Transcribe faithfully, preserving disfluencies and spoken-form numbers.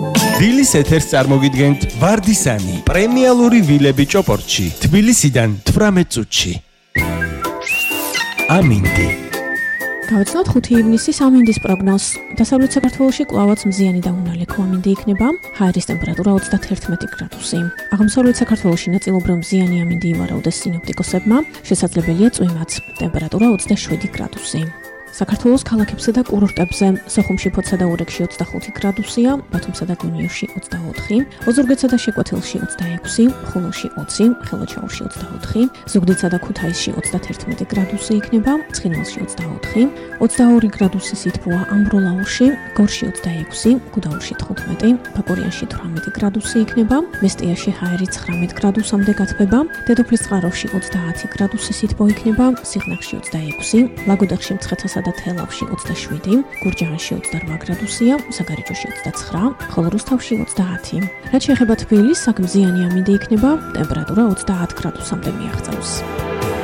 ვილის ეთერს წარმოგიდგენთ ვარდისანი, პრემიალური ვილები ჭოპორტში, თბილისიდან თვრამეტ წუთში. ამინდი. გავაცნოთ ხუთი ივნისის ამინდის პროგნოზს. დასავლეთ საქართველოში კვლავაც მზიანი და უნალექო ამინდი იქნება, ჰაერის ტემპერატურა ოცდაათი გრადუსი. აღმოსავლეთ საქართველოში ნაწილობრივ მზიანი ამინდი ივარაუდეს სინოპტიკოსებმა, შესაძლებელია წვიმაც, ტემპერატურა ოცდაშვიდი გრადუსი. საქართველოს ქალაქებსა და კურორტებზე სოხუმში, ფოთსა და ურეკში ოცდახუთი გრადუსია, ბათუმსა და გუნიევში ოცდაოთხი, ოზურგეთსა და შეკვეთილში ოცდაექვსი, ხულოში ოცი, ხელოჩაურში ოცდაოთხი, ზუგდიდსა და ქუთაისში ოცდაათი გრადუსი იქნება, ცხინვალში ოცდაოთხი, ოცდაორი გრადუსი სითბოა ამბროლაურში, გორში ოცდაექვსი, გუდაურში თხუთმეტი, ფაკურიანში თვრამეტი გრადუსი იქნება, მესტიაში ჰაერი ცხრამეტ გრადუსამდე გათბება, დედოფლის წყაროში ოცდაათი გრადუსი სითბო იქნება, სიღნაღში ოცდაექვსი, ლაგოდეხში მცხეთასა და თელავში ოცდაშვიდი, გურჯაანში ოცდარვა გრადუსია, საგარეჯოში ოცდაცხრა, ხოლო რუსთავში ოცდაათი. რაც შეეხება თბილისს, აქ მზიანი ამინდი იქნება, ტემპერატურა ოცდაათ გრადუსამდე მიაღწევს.